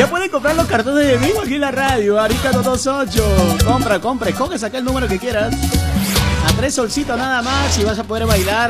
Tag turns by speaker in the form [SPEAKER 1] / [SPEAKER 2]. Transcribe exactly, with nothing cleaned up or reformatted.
[SPEAKER 1] Ya pueden comprar los cartones de vivo aquí en la radio. Arica dos dos ocho. Compra, compra, escoge, saca el número que quieras. A tres solcitos nada más y vas a poder bailar